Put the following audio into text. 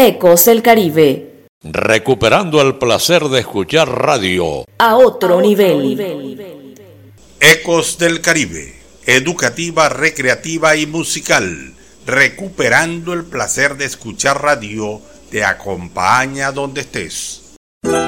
Ecos del Caribe. Recuperando el placer de escuchar radio a otro nivel. Ecos del Caribe, educativa, recreativa y musical. Recuperando el placer de escuchar radio, te acompaña donde estés.